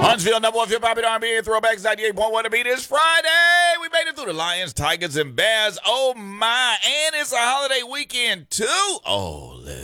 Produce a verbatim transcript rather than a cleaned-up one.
Huntsville, number one hip hop and R and B throwbacks ninety-eight point one to beat. It's Friday. We made it through the Lions, Tigers, and Bears. Oh my! And it's a holiday weekend too. Oh, let's